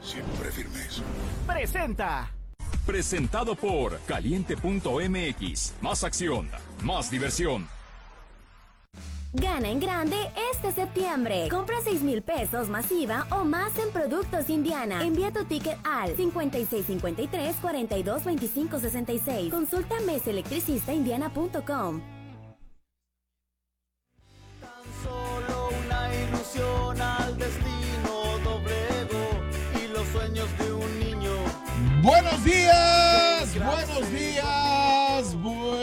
Siempre firmes. Presenta. Presentado por Caliente.mx. Más acción, más diversión. Gana en grande este septiembre. Compra 6,000 pesos masiva o más en Productos Indiana. Envía tu ticket al 5653-422566. Consulta meselectricistaindiana.com. Tan solo una ilusión al destino doblegó y los sueños de un niño. Buenos días, buenos días,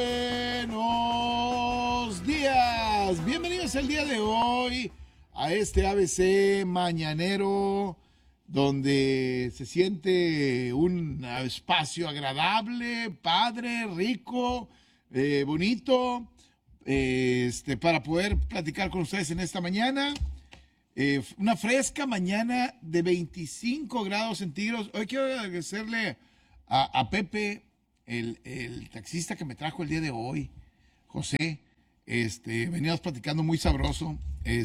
buenos días. Bienvenidos el día de hoy a este ABC mañanero donde se siente un espacio agradable, padre, rico, bonito, para poder platicar con ustedes en esta mañana. Una fresca mañana de 25 grados centígrados. Hoy quiero agradecerle a Pepe, el taxista que me trajo el día de hoy, José. Veníamos platicando muy sabroso.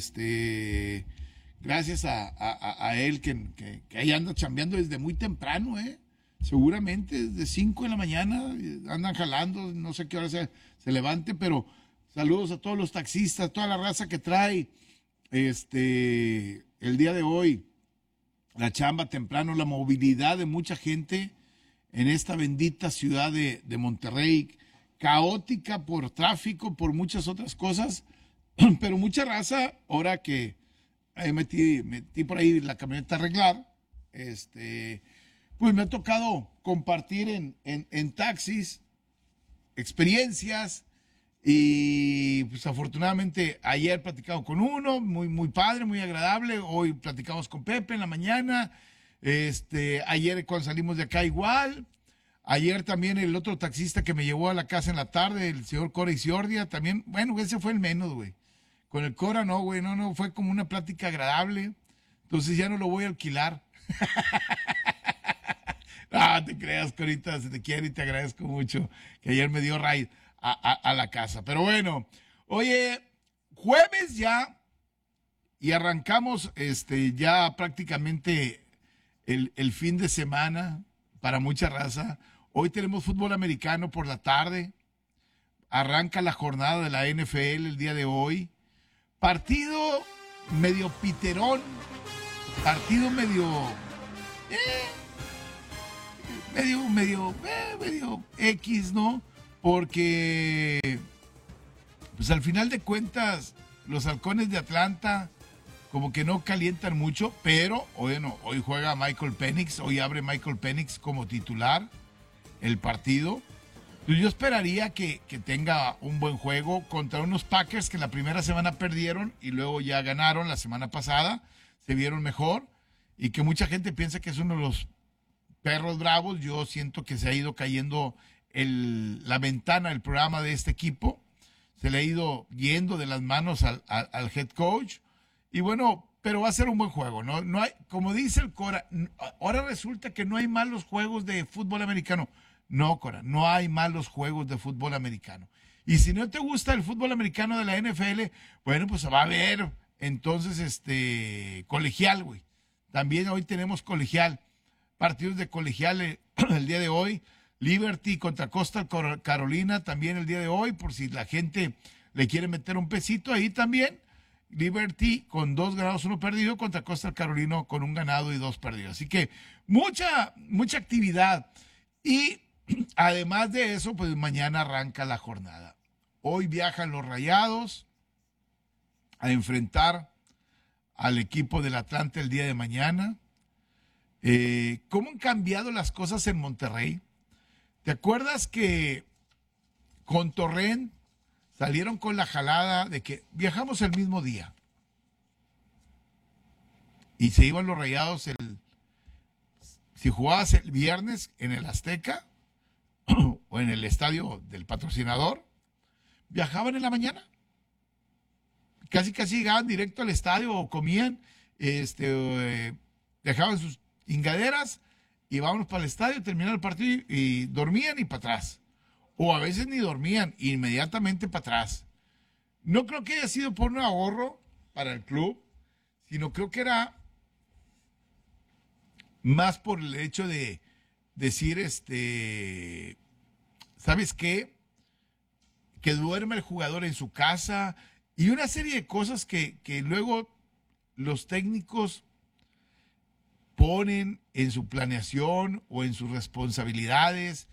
Gracias a él que ahí anda chambeando desde muy temprano, seguramente desde 5 de la mañana andan jalando, no sé qué hora se levante, pero saludos a todos los taxistas, toda la raza que trae el día de hoy, la chamba temprano, la movilidad de mucha gente en esta bendita ciudad de Monterrey, caótica por tráfico, por muchas otras cosas, pero mucha raza, ahora que metí por ahí la camioneta a arreglar, pues me ha tocado compartir en taxis experiencias. Y pues afortunadamente ayer platicamos con uno, muy padre, muy agradable. Hoy platicamos con Pepe en la mañana. Ayer cuando salimos de acá igual. Ayer también el otro taxista que me llevó a la casa en la tarde, el señor Cora Isiordia, también, bueno, ese fue el menos, güey. Con el Cora no, güey, no, fue como una plática agradable. Entonces ya no lo voy a alquilar. No, te creas, Corita, se te quiere y te agradezco mucho que ayer me dio ride a la casa. Pero bueno, oye, jueves ya y arrancamos ya prácticamente el fin de semana para mucha raza. Hoy tenemos fútbol americano por la tarde. Arranca la jornada de la NFL el día de hoy. Partido medio piterón, partido medio X, ¿no? Porque, pues al final de cuentas, los Halcones de Atlanta como que no calientan mucho, pero bueno, hoy juega Michael Penix, hoy abre Michael Penix como titular el partido. Pues yo esperaría que tenga un buen juego contra unos Packers que la primera semana perdieron y luego ya ganaron la semana pasada, se vieron mejor y que mucha gente piensa que es uno de los perros bravos. Yo siento que se ha ido cayendo la ventana del programa de este equipo, se le ha ido yendo de las manos al head coach y bueno, pero va a ser un buen juego, ¿no? No hay, como dice el Cora, ahora resulta que no hay malos juegos de fútbol americano. No, Cora, no hay malos juegos de fútbol americano. Y si no te gusta el fútbol americano de la NFL, bueno, pues va a haber entonces colegial, güey. También hoy tenemos colegial, partidos de colegial el día de hoy. Liberty contra Coastal Carolina también el día de hoy, por si la gente le quiere meter un pesito ahí también. Liberty con 2 ganados, 1 perdido, contra Coastal Carolina con 1 ganado y 2 perdidos. Así que mucha actividad. Y además de eso, pues mañana arranca la jornada. Hoy viajan los Rayados a enfrentar al equipo del Atlante el día de mañana. ¿Cómo han cambiado las cosas en Monterrey? ¿Te acuerdas que con Torrent salieron con la jalada de que viajamos el mismo día? Y se iban los Rayados si jugabas el viernes en el Azteca o en el estadio del patrocinador, viajaban en la mañana. Casi llegaban directo al estadio o comían, dejaban sus chingaderas y vámonos para el estadio, terminaron el partido y dormían y para atrás. O a veces ni dormían, inmediatamente para atrás. No creo que haya sido por un ahorro para el club, sino creo que era más por el hecho de decir, ¿sabes qué? Que duerma el jugador en su casa y una serie de cosas que luego los técnicos ponen en su planeación o en sus responsabilidades.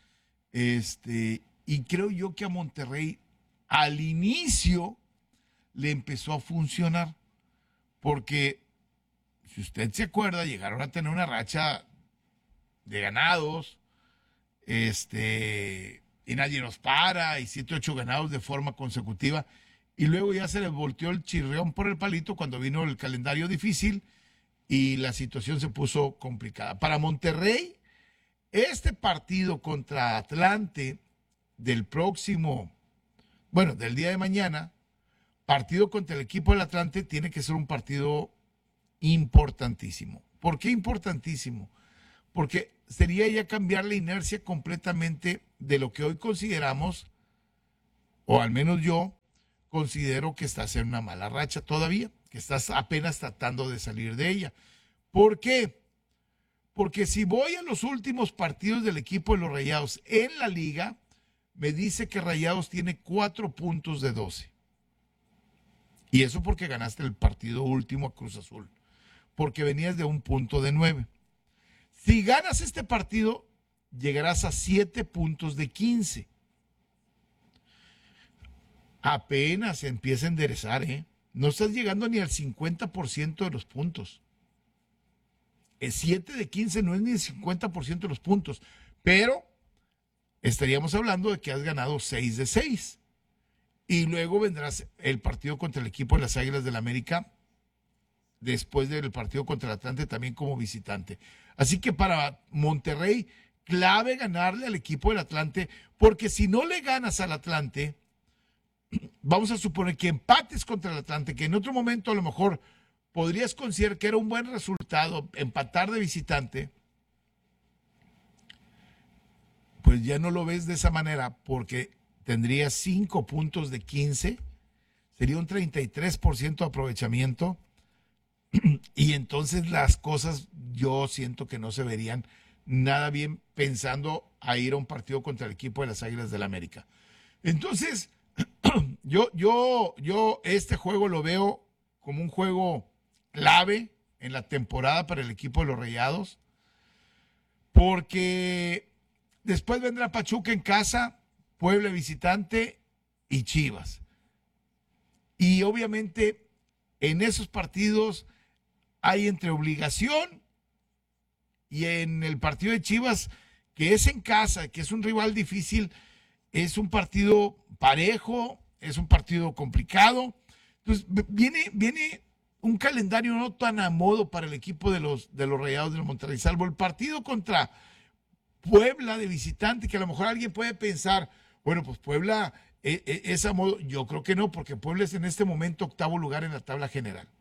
Y creo yo que a Monterrey al inicio le empezó a funcionar, porque si usted se acuerda, llegaron a tener una racha de ganados, y nadie nos para, y 7, 8 ganados de forma consecutiva, y luego ya se les volteó el chirrión por el palito cuando vino el calendario difícil y la situación se puso complicada. Para Monterrey, este partido contra Atlante del día de mañana, partido contra el equipo del Atlante, tiene que ser un partido importantísimo. ¿Por qué importantísimo? Porque sería ya cambiar la inercia completamente de lo que hoy consideramos, o al menos yo considero que estás en una mala racha todavía, que estás apenas tratando de salir de ella. ¿Por qué? Porque si voy a los últimos partidos del equipo de los Rayados en la liga, me dice que Rayados tiene 4 puntos de 12. Y eso porque ganaste el partido último a Cruz Azul, porque venías de un punto de 9. Si ganas este partido, llegarás a 7 puntos de 15. Apenas empieza a enderezar, ¿eh? No estás llegando ni al 50% de los puntos. El 7 de 15 no es ni el 50% de los puntos, pero estaríamos hablando de que has ganado 6 de 6. Y luego vendrás el partido contra el equipo de las Águilas del América, después del partido contra el Atlante también como visitante. Así que para Monterrey, clave ganarle al equipo del Atlante, porque si no le ganas al Atlante, vamos a suponer que empates contra el Atlante, que en otro momento a lo mejor podrías considerar que era un buen resultado empatar de visitante, pues ya no lo ves de esa manera, porque tendrías 5 puntos de 15, sería un 33% de aprovechamiento, y entonces las cosas yo siento que no se verían nada bien pensando a ir a un partido contra el equipo de las Águilas del América. Entonces, yo este juego lo veo como un juego clave en la temporada para el equipo de los Rayados, porque después vendrá Pachuca en casa, Puebla visitante y Chivas. Y obviamente en esos partidos hay entre obligación y en el partido de Chivas, que es en casa, que es un rival difícil, es un partido parejo, es un partido complicado. Entonces viene un calendario no tan a modo para el equipo de los Rayados del Monterrey, salvo el partido contra Puebla de visitante, que a lo mejor alguien puede pensar, bueno, pues Puebla es a modo. Yo creo que no, porque Puebla es en este momento 8º lugar en la tabla general.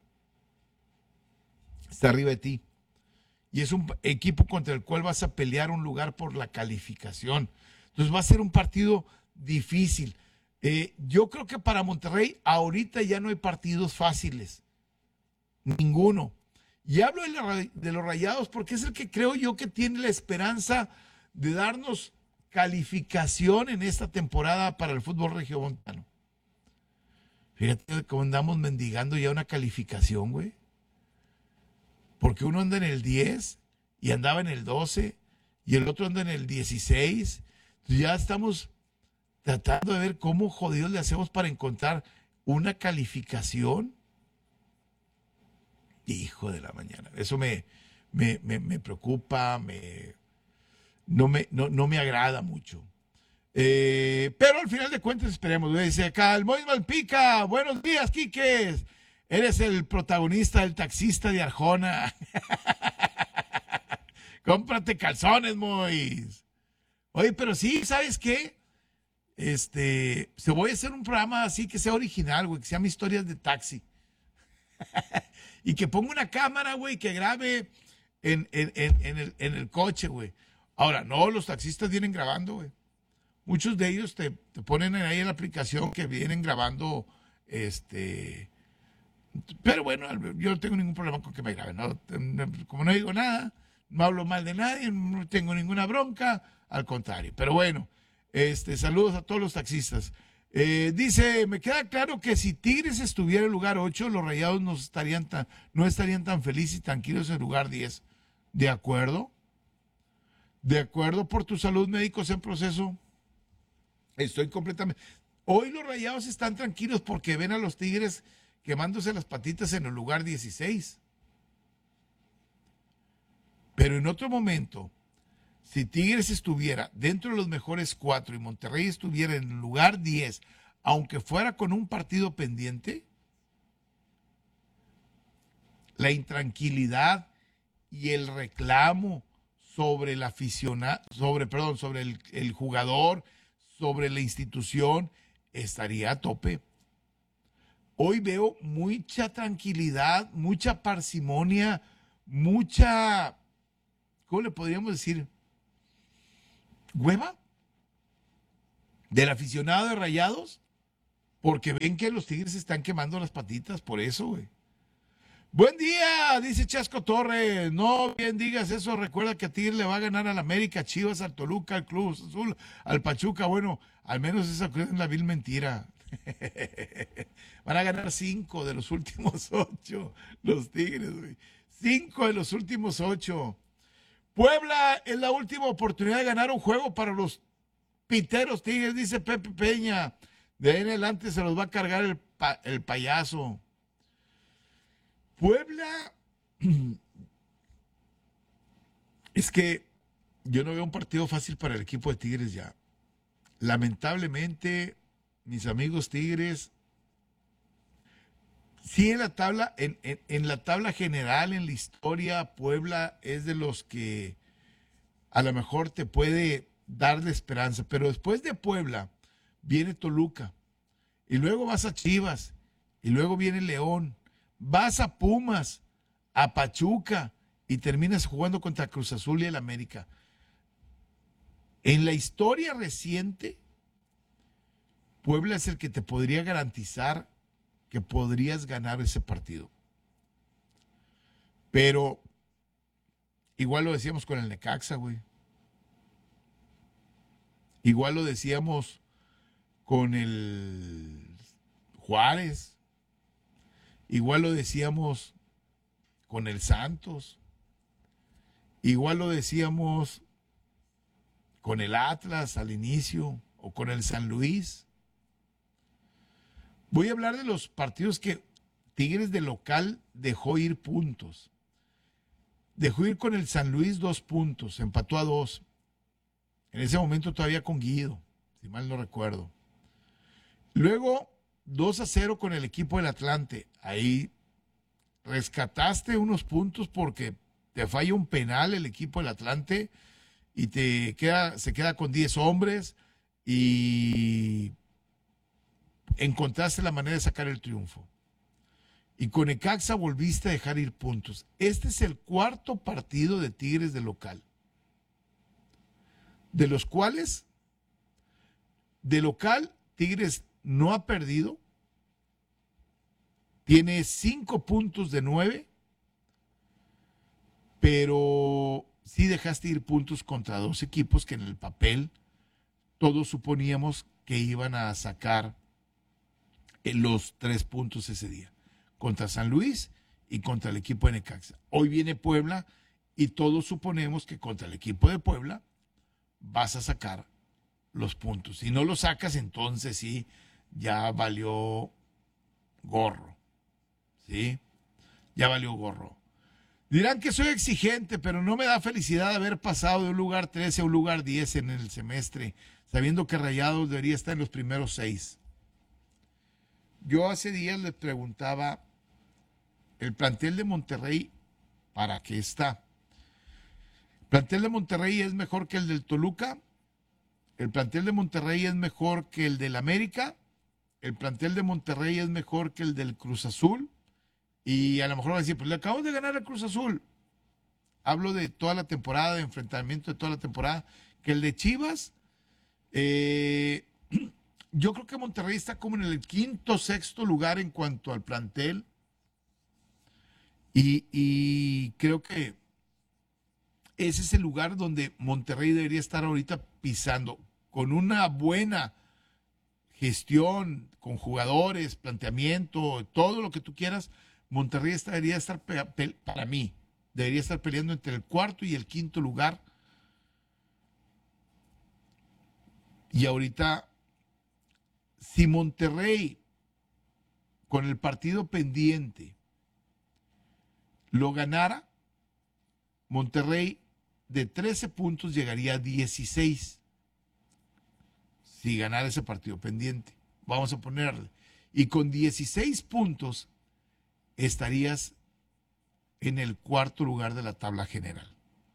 Está arriba de ti. Y es un equipo contra el cual vas a pelear un lugar por la calificación. Entonces va a ser un partido difícil. Yo creo que para Monterrey ahorita ya no hay partidos fáciles. Ninguno. Y hablo de los Rayados porque es el que creo yo que tiene la esperanza de darnos calificación en esta temporada para el fútbol regiomontano. Fíjate cómo andamos mendigando ya una calificación, güey. Porque uno anda en el 10 y andaba en el 12 y el otro anda en el 16. Entonces ya estamos tratando de ver cómo jodidos le hacemos para encontrar una calificación. Hijo de la mañana. Eso me preocupa, no me agrada mucho. Pero al final de cuentas esperemos. Dice acá, el Mois Malpica, buenos días, Quiques. Eres el protagonista del taxista de Arjona. Cómprate calzones, Mois. Oye, pero sí, ¿sabes qué? Se voy a hacer un programa así que sea original, güey, que se llame Historias de Taxi. Y que ponga una cámara, güey, que grabe en el coche, güey. Ahora, no, los taxistas vienen grabando, güey. Muchos de ellos te ponen ahí en la aplicación que vienen grabando, Pero bueno, yo no tengo ningún problema con que me graben, ¿no? Como no digo nada, no hablo mal de nadie, no tengo ninguna bronca, al contrario. Pero bueno, saludos a todos los taxistas. Dice, me queda claro que si Tigres estuviera en lugar 8, los Rayados no estarían tan felices y tranquilos en lugar 10. ¿De acuerdo? ¿De acuerdo por tu salud, médicos en proceso? Estoy completamente... Hoy los Rayados están tranquilos porque ven a los Tigres quemándose las patitas en el lugar 16. Pero en otro momento, si Tigres estuviera dentro de los mejores 4 y Monterrey estuviera en el lugar 10, aunque fuera con un partido pendiente, la intranquilidad y el reclamo sobre el aficionado, sobre el jugador, sobre la institución, estaría a tope. Hoy veo mucha tranquilidad, mucha parsimonia, mucha, ¿cómo le podríamos decir? ¿Hueva? Del aficionado de Rayados, porque ven que los Tigres están quemando las patitas, por eso, güey. Buen día, dice Chasco Torres. No bien digas eso, recuerda que a Tigres le va a ganar al América, Chivas, al Toluca, al Club Azul, al Pachuca. Bueno, al menos esa es la vil mentira. Van a ganar 5 de los últimos 8 los Tigres, güey. 5 de los últimos 8. Puebla es la última oportunidad de ganar un juego para los piteros Tigres, dice Pepe Peña. De ahí en adelante se los va a cargar el payaso. Puebla, es que yo no veo un partido fácil para el equipo de Tigres ya. Lamentablemente, mis amigos Tigres, sí en la tabla, en la tabla general, en la historia, Puebla es de los que a lo mejor te puede dar de esperanza, pero después de Puebla viene Toluca, y luego vas a Chivas, y luego viene León, vas a Pumas, a Pachuca, y terminas jugando contra Cruz Azul y el América. En la historia reciente, Puebla es el que te podría garantizar que podrías ganar ese partido. Pero igual lo decíamos con el Necaxa, güey. Igual lo decíamos con el Juárez. Igual lo decíamos con el Santos. Igual lo decíamos con el Atlas al inicio o con el San Luis. Voy a hablar de los partidos que Tigres de local dejó ir puntos. Dejó ir con el San Luis 2 puntos, empató a 2. En ese momento todavía con Guido, si mal no recuerdo. Luego 2-0 con el equipo del Atlante. Ahí rescataste unos puntos porque te falla un penal el equipo del Atlante y se queda con 10 hombres y encontraste la manera de sacar el triunfo. Y con Necaxa volviste a dejar ir puntos. Este es el 4º partido de Tigres de local, de los cuales de local Tigres no ha perdido, tiene 5 puntos de 9, pero sí dejaste ir puntos contra 2 equipos que en el papel todos suponíamos que iban a sacar los 3 puntos ese día, contra San Luis y contra el equipo de Necaxa. Hoy viene Puebla y todos suponemos que contra el equipo de Puebla vas a sacar los puntos. Si no los sacas, entonces sí, ya valió gorro. ¿Sí? Ya valió gorro. Dirán que soy exigente, pero no me da felicidad haber pasado de un lugar 13 a un lugar 10 en el semestre, sabiendo que Rayados debería estar en los primeros 6. Yo hace días les preguntaba, el plantel de Monterrey, ¿para qué está? ¿El plantel de Monterrey es mejor que el del Toluca? ¿El plantel de Monterrey es mejor que el del América? ¿El plantel de Monterrey es mejor que el del Cruz Azul? Y a lo mejor van a decir, pues le acabamos de ganar al Cruz Azul. Hablo de toda la temporada, de enfrentamiento de toda la temporada. Que el de Chivas, yo creo que Monterrey está como en el 5º, 6º lugar en cuanto al plantel. Y creo que ese es el lugar donde Monterrey debería estar ahorita pisando, con una buena gestión, con jugadores, planteamiento, todo lo que tú quieras. Monterrey debería estar, para mí, debería estar peleando entre el cuarto y el quinto lugar. Y ahorita, si Monterrey, con el partido pendiente, lo ganara, Monterrey de 13 puntos llegaría a 16. Si ganara ese partido pendiente, vamos a ponerle. Y con 16 puntos estarías en el cuarto lugar de la tabla general.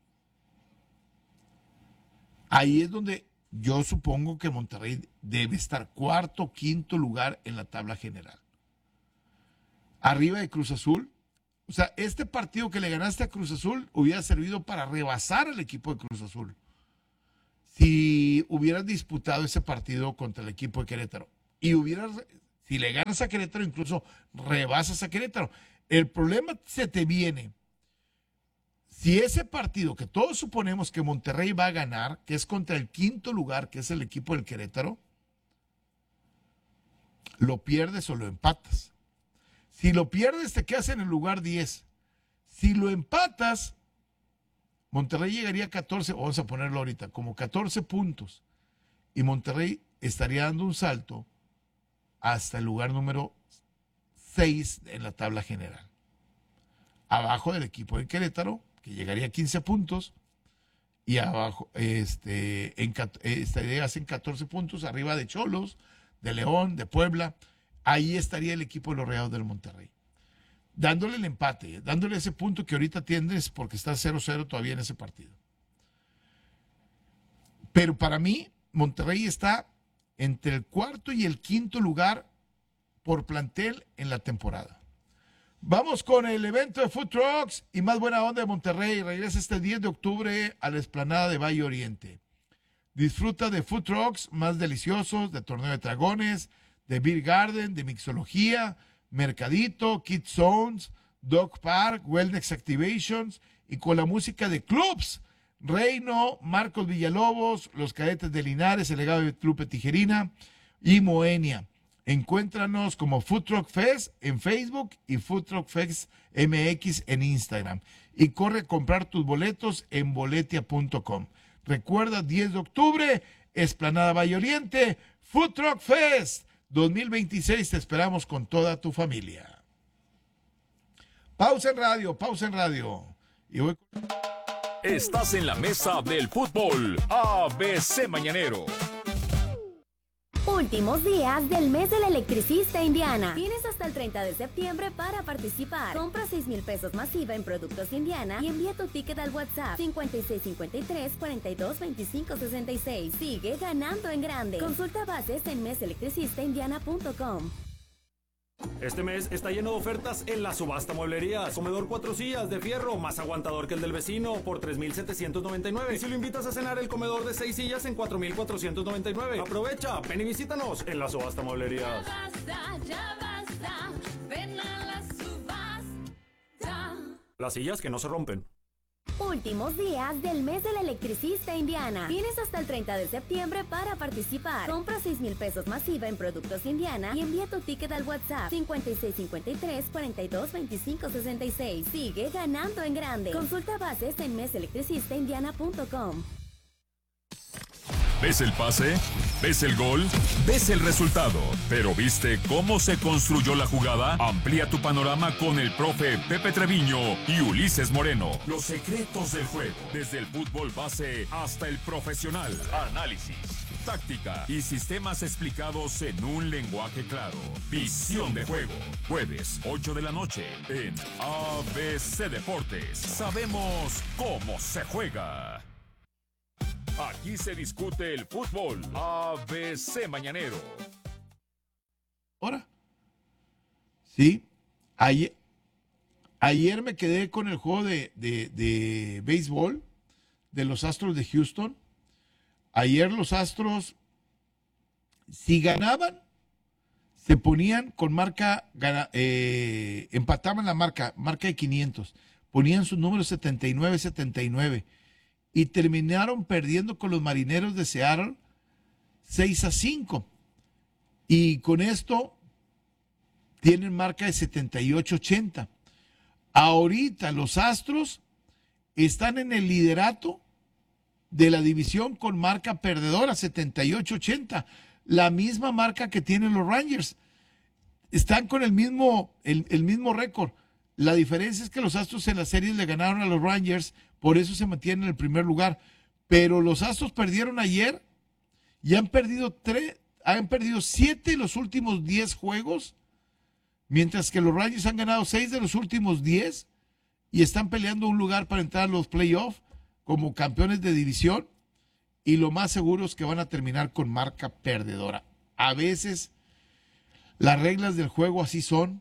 Ahí es donde yo supongo que Monterrey debe estar cuarto, quinto lugar en la tabla general. Arriba de Cruz Azul. O sea, este partido que le ganaste a Cruz Azul hubiera servido para rebasar al equipo de Cruz Azul. Si hubieras disputado ese partido contra el equipo de Querétaro y si le ganas a Querétaro, incluso rebasas a Querétaro. El problema se te viene si ese partido que todos suponemos que Monterrey va a ganar, que es contra el quinto lugar, que es el equipo del Querétaro, lo pierdes o lo empatas. Si lo pierdes, te quedas en el lugar 10. Si lo empatas, Monterrey llegaría a 14, vamos a ponerlo ahorita, como 14 puntos. Y Monterrey estaría dando un salto hasta el lugar número 6 en la tabla general. Abajo del equipo de Querétaro, que llegaría a 15 puntos. Y abajo, estarías en 14 puntos, arriba de Xolos, de León, de Puebla. Ahí estaría el equipo de los Rayados del Monterrey. Dándole el empate, dándole ese punto que ahorita tienes porque está 0-0 todavía en ese partido. Pero para mí, Monterrey está entre el cuarto y el quinto lugar por plantel en la temporada. Vamos con el evento de Food Trucks y más buena onda de Monterrey. Regresa este 10 de octubre a la explanada de Valle Oriente. Disfruta de Food Trucks más deliciosos, de Torneo de Dragones, de Beer Garden, de Mixología, Mercadito, Kids Zones, Dog Park, Wellness Activations y con la música de clubs. Reino, Marcos Villalobos, Los Cadetes de Linares, el legado de Lupe Tijerina y Moenia. Encuéntranos como Food Truck Fest en Facebook y Food Truck Fest MX en Instagram. Y corre a comprar tus boletos en boletia.com. Recuerda, 10 de octubre, Explanada Valle Oriente, Food Truck Fest 2026. Te esperamos con toda tu familia. Pausa en radio. Y voy con... Estás en la mesa del fútbol ABC Mañanero. Últimos días del mes del electricista Indiana. Tienes hasta el 30 de septiembre para participar. Compra 6,000 pesos masiva en productos Indiana y envía tu ticket al WhatsApp 5653-422566. Sigue ganando en grande. Consulta bases en meselectricistaindiana.com. Este mes está lleno de ofertas en la subasta mueblerías. Comedor 4 sillas de fierro, más aguantador que el del vecino, por $3,799. Y si lo invitas a cenar, el comedor de 6 sillas en $4,499. Aprovecha, ven y visítanos en la subasta mueblerías. Ya basta, ven a la subasta. Las sillas que no se rompen. Últimos días del mes del electricista Indiana. Tienes hasta el 30 de septiembre para participar. Compra 6,000 pesos masiva en productos Indiana y envía tu ticket al WhatsApp 5653-422566. Sigue ganando en grande. Consulta bases en meselectricistaindiana.com. ¿Ves el pase? ¿Ves el gol? ¿Ves el resultado? ¿Pero viste cómo se construyó la jugada? Amplía tu panorama con el profe Pepe Treviño y Ulises Moreno. Los secretos del juego. Desde el fútbol base hasta el profesional. Análisis, táctica y sistemas explicados en un lenguaje claro. Visión de juego. Jueves, 8 de la noche en ABC Deportes. Sabemos cómo se juega. Aquí se discute el fútbol. ABC Mañanero. Ahora. Sí. Ayer me quedé con el juego de béisbol de los Astros de Houston. Ayer los Astros, si ganaban, se ponían con marca, empataban la marca de 500. Ponían su número 79-79. y terminaron perdiendo con los Marineros de Seattle 6-5. Y con esto tienen marca de 78-80. Ahorita los Astros están en el liderato de la división con marca perdedora, 78-80. La misma marca que tienen los Rangers. Están con el mismo récord. La diferencia es que los Astros en la serie le ganaron a los Rangers, por eso se mantienen en el primer lugar. Pero los Astros perdieron ayer y han perdido 7 de los últimos 10 juegos, mientras que los Rangers han ganado 6 de los últimos 10 y están peleando un lugar para entrar a los playoffs como campeones de división, y lo más seguro es que van a terminar con marca perdedora. A veces las reglas del juego así son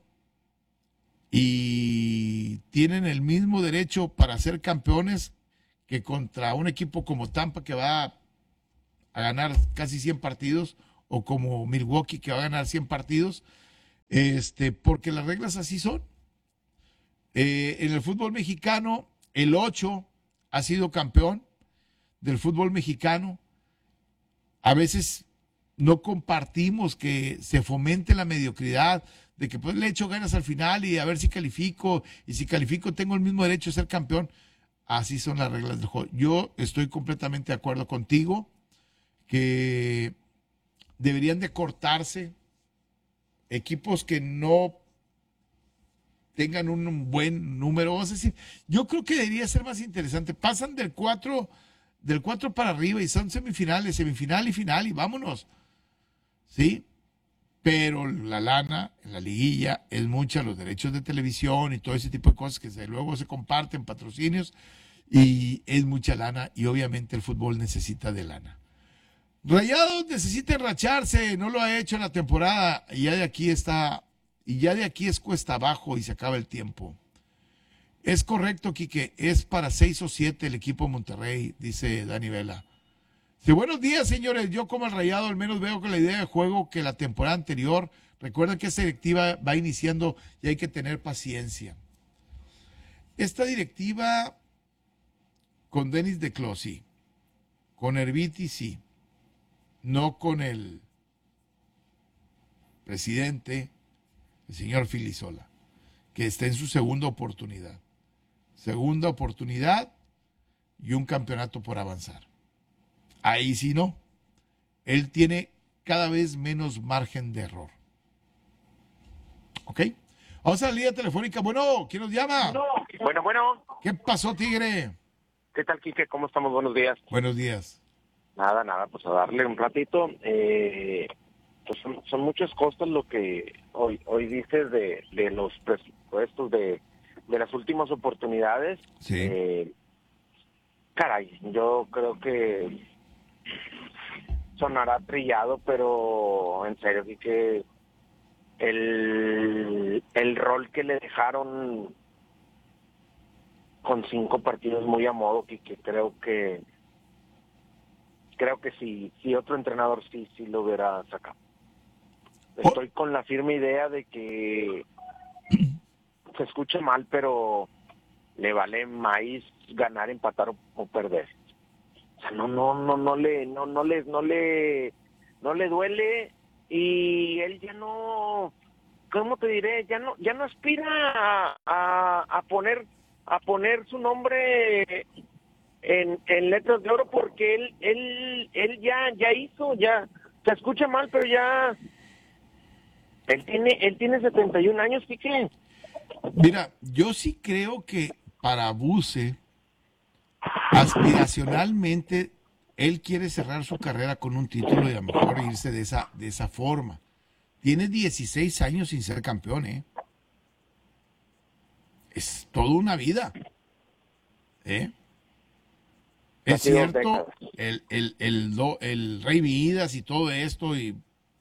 y tienen el mismo derecho para ser campeones que contra un equipo como Tampa, que va a ganar casi 100 partidos, o como Milwaukee, que va a ganar 100 partidos, porque las reglas así son. En el fútbol mexicano, el 8 ha sido campeón del fútbol mexicano. A veces no compartimos que se fomente la mediocridad, de que pues le echo ganas al final y a ver si califico, y si califico tengo el mismo derecho a ser campeón. Así son las reglas del juego. Yo estoy completamente de acuerdo contigo que deberían de cortarse equipos que no tengan un buen número. Vamos a decir, yo creo que debería ser más interesante. Pasan del 4 para arriba y son semifinales, semifinal y final y vámonos. ¿Sí? Pero la lana en la liguilla es mucha, los derechos de televisión y todo ese tipo de cosas que luego se comparten, patrocinios, y es mucha lana, y obviamente el fútbol necesita de lana. Rayados necesita enracharse, no lo ha hecho en la temporada, y ya de aquí es cuesta abajo y se acaba el tiempo. Es correcto, Quique, es para 6 o 7 el equipo de Monterrey, dice Dani Vela. Sí, buenos días, señores. Yo como el Rayado al menos veo que la idea de juego que la temporada anterior. Recuerden que esta directiva va iniciando y hay que tener paciencia. Esta directiva con Denis de Closi, con Herbiti sí, no con el presidente, el señor Filisola, que está en su segunda oportunidad. Segunda oportunidad y un campeonato por avanzar. Ahí sí no. Él tiene cada vez menos margen de error. ¿Ok? Vamos a la línea telefónica. Bueno, ¿quién nos llama? No. Bueno. ¿Qué pasó, Tigre? ¿Qué tal, Quique? ¿Cómo estamos? Buenos días. Buenos días. Nada, pues a darle un ratito. Pues son muchas cosas lo que hoy dices de los presupuestos de las últimas oportunidades. Sí. Caray, yo creo que sonará trillado, pero en serio, que el rol que le dejaron con 5 partidos muy a modo, que creo que si otro entrenador sí lo hubiera sacado. Estoy con la firme idea de que se escuche mal, pero le vale maíz ganar, empatar o perder. O sea, no le duele, y él ya no, ¿cómo te diré? Ya no aspira a poner su nombre en letras de oro, porque él ya hizo, ya se escucha mal, pero ya él tiene 71 años, ¿sí que? Mira, yo sí creo que para Buse, aspiracionalmente, él quiere cerrar su carrera con un título y a lo mejor irse de esa forma. Tiene 16 años sin ser campeón, ¿eh? Es toda una vida, ¿eh? Es cierto, el Rey Midas y todo esto, y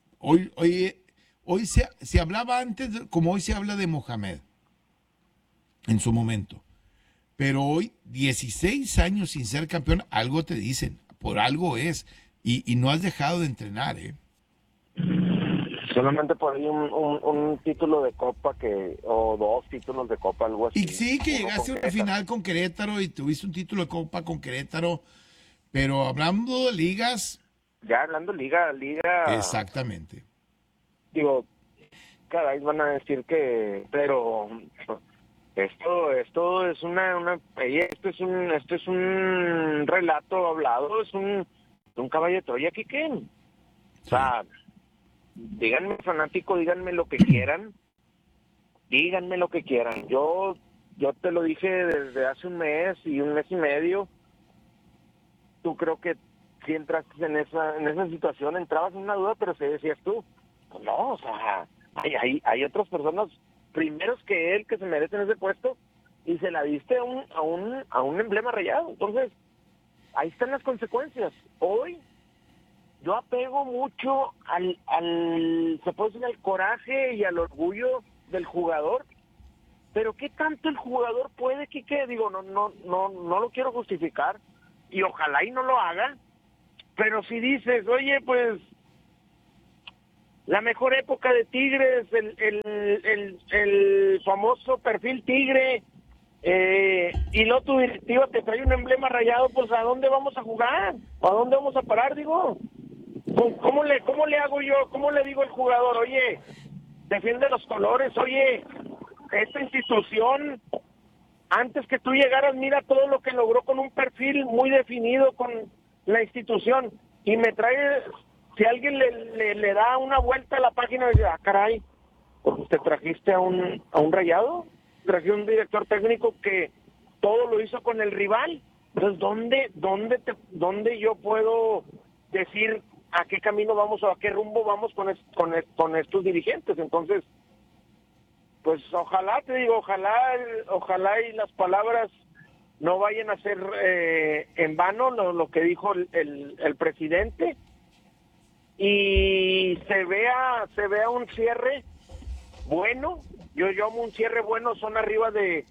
hoy se hablaba antes, como hoy se habla de Mohamed, en su momento. Pero hoy, 16 años sin ser campeón, algo te dicen, por algo es, y no has dejado de entrenar, ¿eh? Sí, Solamente por ahí un título de Copa o 2 títulos de Copa, algo así. Y sí, que Uno llegaste a con una Querétaro. final con Querétaro y tuviste un título de Copa con Querétaro, pero hablando de ligas, Ya hablando liga, exactamente. digo, caray, van a decir que, pero esto es esto es un relato hablado, es un caballo de Troya, Quique. O sea, díganme fanático, díganme lo que quieran, díganme lo que quieran. Yo te lo dije desde hace un mes y medio. Tú creo que si entraste en esa situación, entrabas en una duda, pero se decías tú, pues no, o sea, hay otras personas primeros que él que se merecen ese puesto y se la diste a un emblema rayado. Entonces, ahí están las consecuencias. Hoy yo apego mucho se puede decir, al coraje y al orgullo del jugador, pero ¿qué tanto el jugador puede, Quique? Digo, no lo quiero justificar y ojalá y no lo haga, pero si dices, oye, pues la mejor época de Tigres, el famoso perfil Tigre, y luego tu directiva te trae un emblema rayado, pues ¿a dónde vamos a jugar? ¿A dónde vamos a parar? Digo, ¿cómo le hago yo? ¿Cómo le digo al jugador? Oye, defiende los colores, oye, esta institución, antes que tú llegaras, mira todo lo que logró con un perfil muy definido con la institución, y me trae, si alguien le da una vuelta a la página y dice, caray, pues te trajiste a un rayado, traje un director técnico que todo lo hizo con el rival. Entonces, ¿dónde yo puedo decir a qué camino vamos o a qué rumbo vamos con estos dirigentes? Entonces, pues ojalá, te digo, ojalá y las palabras no vayan a ser en vano lo que dijo el presidente, y se vea un cierre bueno. Yo llamo un cierre bueno, son arriba de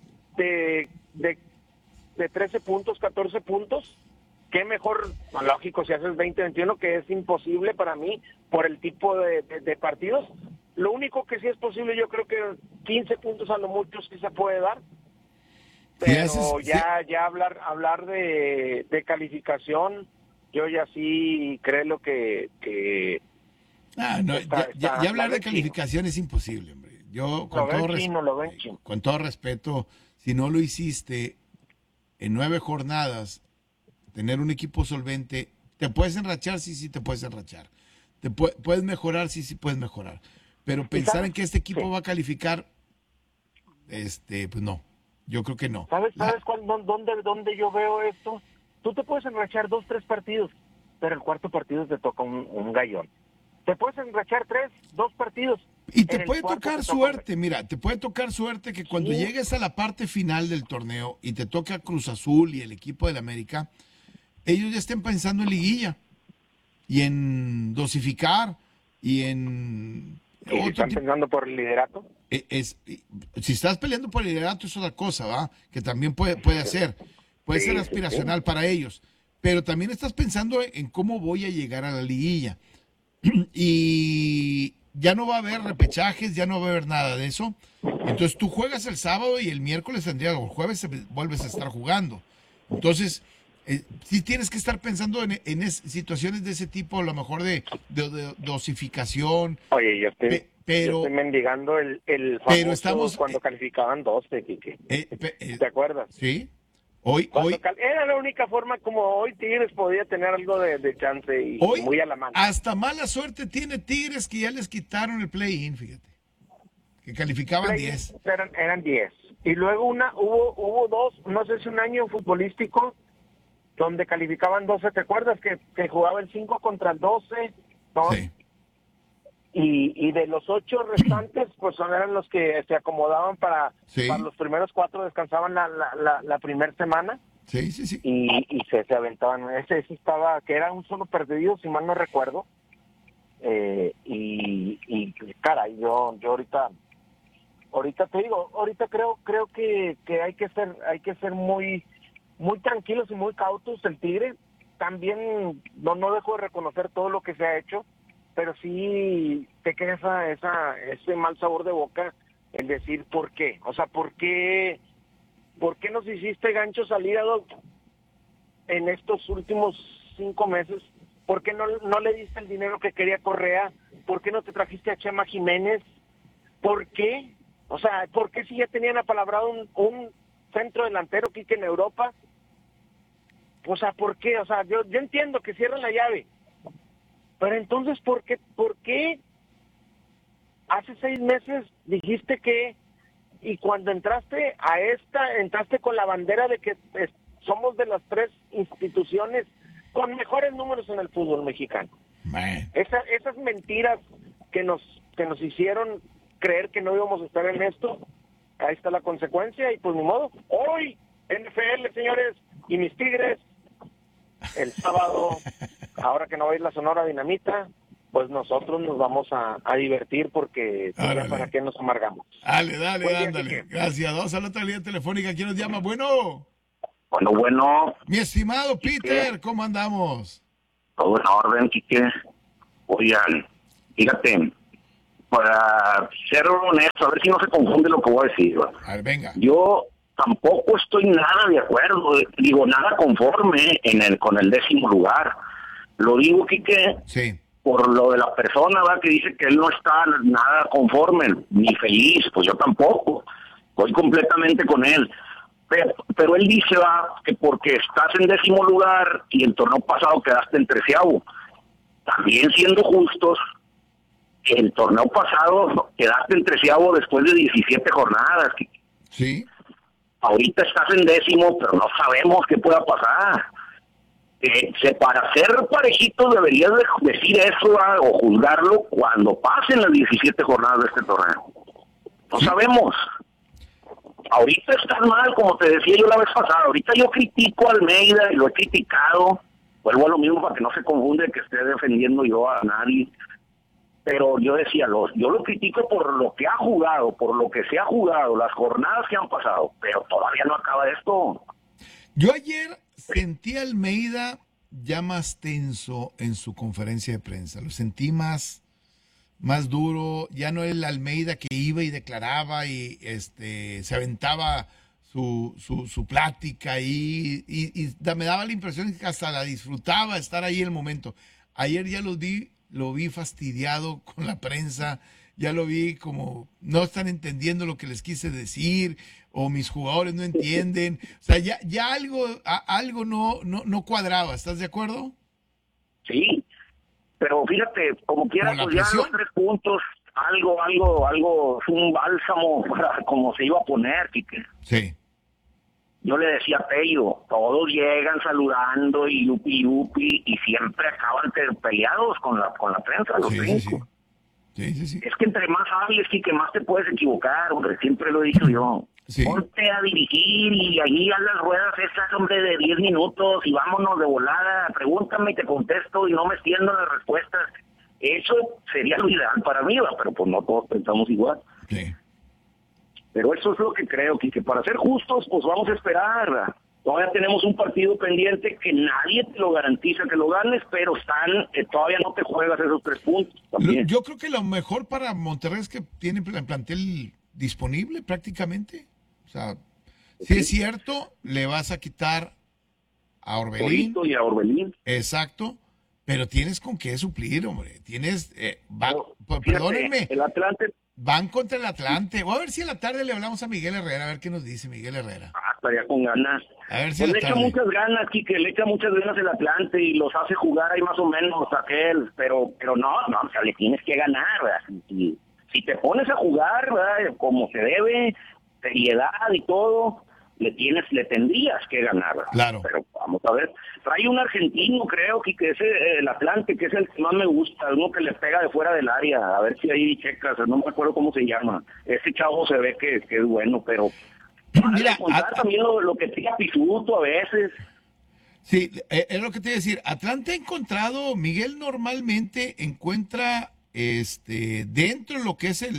13 puntos, 14 puntos. Qué mejor, lógico, si haces 20, 21, que es imposible para mí por el tipo de partidos. Lo único que sí es posible, yo creo que 15 puntos a lo mucho sí se puede dar. Pero ya hablar de calificación, yo ya sí creo que ya hablar de calificación es imposible, hombre. Yo con todo respeto, si no lo hiciste en 9 jornadas, tener un equipo solvente, te puedes enrachar, sí te puedes enrachar. Puedes mejorar, sí puedes mejorar. Pero pensar en que este equipo va a calificar, pues no. Yo creo que no. ¿Sabes dónde yo veo esto? Tú te puedes enrachar 2, 3 partidos, pero el cuarto partido te toca un gallón. Te puedes enrachar 2 partidos. Y te puede tocar suerte, mira, te puede tocar suerte que cuando llegues a la parte final del torneo y te toca Cruz Azul y el equipo del América, ellos ya estén pensando en liguilla y en dosificar y en... ¿Y si están pensando por el liderato? Si estás peleando por el liderato es otra cosa, ¿va? Que también puede ser aspiracional para ellos, pero también estás pensando en cómo voy a llegar a la liguilla. Y ya no va a haber repechajes, ya no va a haber nada de eso. Entonces tú juegas el sábado y el miércoles o el jueves vuelves a estar jugando. Entonces, sí tienes que estar pensando en situaciones de ese tipo, a lo mejor de dosificación. Oye, yo estoy mendigando el famoso pero estamos, cuando calificaban 12, Quique. ¿Te acuerdas? Sí. Era la única forma como hoy Tigres podía tener algo de chance y hoy, muy a la mano. Hasta mala suerte tiene Tigres que ya les quitaron el play-in, fíjate. Que calificaban 10. Eran 10. Y luego hubo 2, no sé si un año futbolístico, donde calificaban 12. ¿Te acuerdas que jugaba el 5 contra el 12? ¿No? Sí. Y de los 8 restantes, pues eran los que se acomodaban para los primeros 4, descansaban la primera semana. Sí. Y se aventaban. Ese estaba, que era un solo perdido, si mal no recuerdo. Y caray, yo ahorita te digo, ahorita creo que hay que ser muy tranquilos y muy cautos. El Tigre también no dejo de reconocer todo lo que se ha hecho. pero sí te queda ese mal sabor de boca en decir ¿por qué? O sea, ¿por qué nos hiciste ganchos al hígado en estos últimos 5 meses? ¿Por qué no le diste el dinero que quería Correa? ¿Por qué no te trajiste a Chema Jiménez? ¿Por qué? O sea, ¿por qué si ya tenían apalabrado un centro delantero Quique en Europa? O sea, ¿por qué? O sea, yo entiendo que cierran la llave, pero entonces, ¿por qué hace 6 meses dijiste que, y cuando entraste entraste con la bandera de que somos de las 3 instituciones con mejores números en el fútbol mexicano? Esas mentiras que nos hicieron creer que no íbamos a estar en esto, ahí está la consecuencia, y pues ni modo. Hoy, NFL, señores, y mis Tigres, el sábado, ahora que no va a ir la Sonora Dinamita, pues nosotros nos vamos a divertir porque ya para qué nos amargamos. Dale, ándale. Gracias. Vamos a la otra línea telefónica. ¿Quién nos llama? Bueno. Bueno. Mi estimado Peter, ¿cómo andamos? Todo en orden, Quique. Oigan, fíjate, para ser honesto, a ver si no se confunde lo que voy a decir. A ver, venga. Yo tampoco estoy nada de acuerdo, digo, nada conforme con el 10º lugar. Lo digo, Quique, sí, por lo de la persona, ¿verdad?, que dice que él no está nada conforme, ni feliz. Pues yo tampoco, estoy completamente con él. Pero él dice, que porque estás en 10º lugar y el torneo pasado quedaste en 13º. También siendo justos, el torneo pasado quedaste en 13º después de 17 jornadas. Sí. Ahorita estás en 10º, pero no sabemos qué pueda pasar. Para ser parejitos deberías decir eso o juzgarlo cuando pasen las 17 jornadas de este torneo. No sabemos. Ahorita estás mal, como te decía yo la vez pasada. Ahorita yo critico a Almeida y lo he criticado. Vuelvo a lo mismo para que no se confunde que esté defendiendo yo a nadie. Pero yo decía, yo lo critico por lo que ha jugado, por lo que se ha jugado, las jornadas que han pasado. Pero todavía no acaba esto. Yo ayer sentí a Almeida ya más tenso en su conferencia de prensa. Lo sentí más duro. Ya no era el Almeida que iba y declaraba y se aventaba su plática ahí y me daba la impresión que hasta la disfrutaba estar ahí en el momento. Ayer ya lo vi fastidiado con la prensa, ya lo vi como no están entendiendo lo que les quise decir o mis jugadores no entienden. O sea, ya algo no cuadraba. ¿Estás de acuerdo? Sí, pero fíjate, como quiera, pues ya presión. los 3 puntos, algo, es un bálsamo para como se iba a poner, Quique. Sí. Yo le decía a Pello, todos llegan saludando y yupi, y siempre acaban peleados con la prensa, los 5. Sí. Es que entre más hables, Quique, más te puedes equivocar, hombre, siempre lo he dicho yo. Sí. Ponte a dirigir y ahí haz las ruedas estas, hombre, de 10 minutos y vámonos de volada, pregúntame y te contesto y no me extiendo las respuestas. Eso sería lo ideal para mí, pero pues no todos pensamos igual. Sí. Pero eso es lo que creo, que para ser justos, pues vamos a esperar. Todavía tenemos un partido pendiente que nadie te lo garantiza que lo ganes, pero todavía no te juegas esos 3 puntos. También. Yo creo que lo mejor para Monterrey es que tiene el plantel disponible prácticamente. O sea, si es cierto, le vas a quitar a Orbelín. Y a Orbelín. Exacto, pero tienes con qué suplir, hombre. Tienes, Fíjate, perdónenme. El Atlante. Van contra el Atlante. Voy a ver si en la tarde le hablamos a Miguel Herrera, a ver qué nos dice Miguel Herrera. Estaría con ganas. A ver si Pues en le la echa tarde. muchas ganas, Quique, le echa muchas ganas el Atlante y los hace jugar ahí más o menos aquel, pero no, o sea, le tienes que ganar, ¿verdad? Si te pones a jugar, ¿verdad?, como se debe, seriedad y todo, le tendrías que ganar, ¿verdad? Claro. Pero vamos a ver. Trae un argentino, creo, que es el Atlante, que es el que más me gusta, uno que le pega de fuera del área, a ver si ahí checas, no me acuerdo cómo se llama. Ese chavo se ve que es bueno, pero Mira, también lo que tira Pisuto a veces. Sí, es lo que te iba a decir. Atlante ha encontrado, Miguel normalmente encuentra dentro de lo que es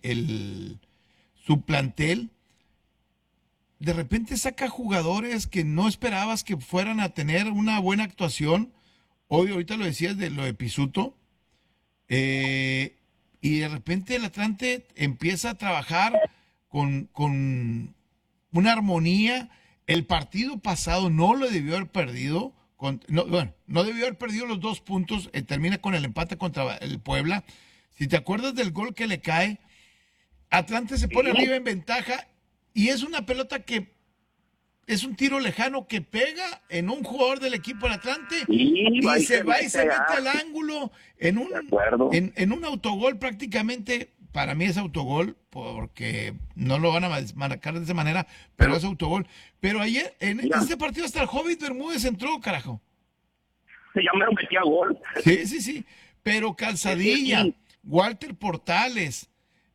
su plantel, de repente saca jugadores que no esperabas que fueran a tener una buena actuación. Hoy, ahorita lo decías de lo de Pisuto, Y de repente el Atlante empieza a trabajar con una armonía. El partido pasado no lo debió haber perdido. No debió haber perdido los 2 puntos. Termina con el empate contra el Puebla. Si te acuerdas del gol que le cae, Atlante se pone arriba en ventaja y es una pelota que es un tiro lejano que pega en un jugador del equipo del Atlante y se va y se mete al ángulo en un autogol prácticamente. Para mí es autogol porque no lo van a marcar de esa manera, pero es autogol. Pero ayer, en este partido hasta el Hobbit Bermúdez entró, carajo. Ya me lo metí a gol. Sí. Pero Calzadilla, Walter Portales,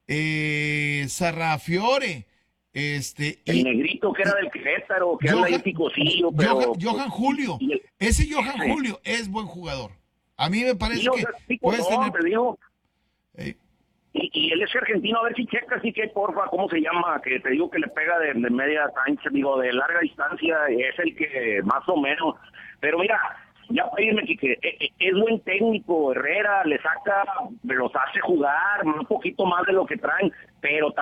Sarrafiore, el negrito que era del Querétaro, que era el Picocillo, pero Johan Julio, ese Johan Julio es buen jugador. A mí me parece que puedes tener... Y él es argentino, a ver si checas, así que porfa, ¿cómo se llama? Que te digo que le pega de media cancha, de larga distancia, es el que más o menos. Pero mira, ya para irme, que es buen técnico, Herrera, le saca, los hace jugar un poquito más de lo que traen, pero